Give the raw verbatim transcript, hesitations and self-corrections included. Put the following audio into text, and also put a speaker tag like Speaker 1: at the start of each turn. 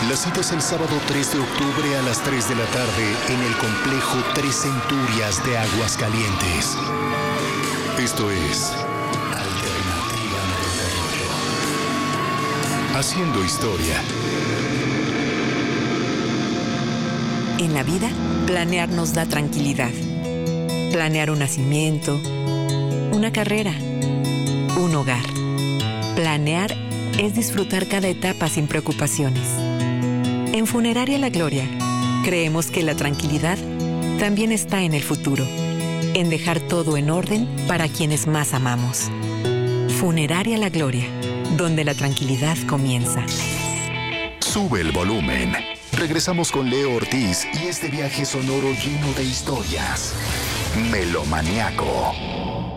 Speaker 1: La cita es el sábado tres de octubre a las tres de la tarde en el complejo Tres Centurias de Aguascalientes. Esto es Alternativa noventa y ocho. Haciendo historia.
Speaker 2: En la vida, planear nos da tranquilidad. Planear un nacimiento, una carrera, un hogar. Planear es disfrutar cada etapa sin preocupaciones. En Funeraria La Gloria, creemos que la tranquilidad también está en el futuro, en dejar todo en orden para quienes más amamos. Funeraria La Gloria, donde la tranquilidad comienza.
Speaker 1: Sube el volumen. Regresamos con Leo Ortiz y este viaje sonoro lleno de historias. Melomaniaco.